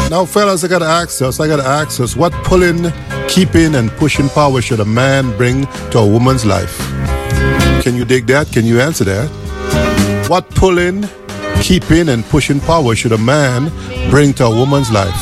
Now, fellas, I gotta ask us, what pulling, keeping, and pushing power should a man bring to a woman's life? Can you dig that? Can you answer that? What pulling, keeping, and pushing power should a man bring to a woman's life?